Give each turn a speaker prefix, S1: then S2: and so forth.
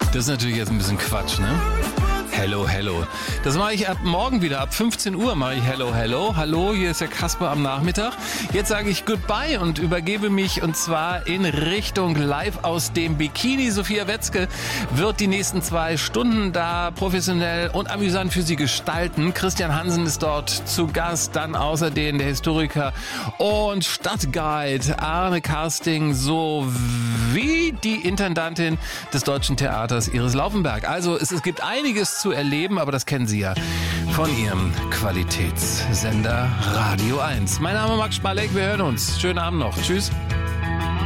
S1: Das ist natürlich jetzt ein bisschen Quatsch, ne? Hello, hello. Das mache ich ab morgen wieder. Ab 15 Uhr mache ich Hello, hello. Hallo, hier ist der Kasper am Nachmittag. Jetzt sage ich Goodbye und übergebe mich und zwar in Richtung live aus dem Bikini. Sophia Wetzke wird die nächsten 2 Stunden da professionell und amüsant für Sie gestalten. Christian Hansen ist dort zu Gast. Dann außerdem der Historiker und Stadtguide Arne Karsting sowie die Intendantin des Deutschen Theaters Iris Laufenberg. Also es gibt einiges zu erleben, aber das kennen Sie ja von Ihrem Qualitätssender Radio 1. Mein Name ist Max Spalek, wir hören uns. Schönen Abend noch. Tschüss.